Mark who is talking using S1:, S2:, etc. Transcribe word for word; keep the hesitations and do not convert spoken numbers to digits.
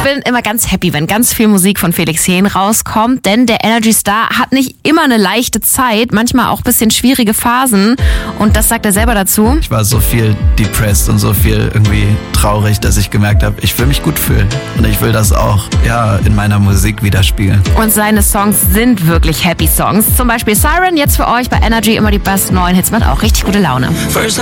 S1: bin immer ganz happy, wenn ganz viel Musik von Felix Jähn rauskommt, denn der Energy Star hat nicht immer eine leichte Zeit, manchmal auch ein bisschen schwierige Phasen und das sagt er selber dazu.
S2: Ich war so viel depressed und so viel irgendwie traurig, dass ich gemerkt habe, ich will mich gut fühlen und ich will das auch ja in meiner Musik widerspiegeln.
S1: Und seine Songs sind wirklich Happy Songs. Zum Beispiel Siren, jetzt für euch bei Energy immer die besten neuen Hits, macht auch richtig gute Laune.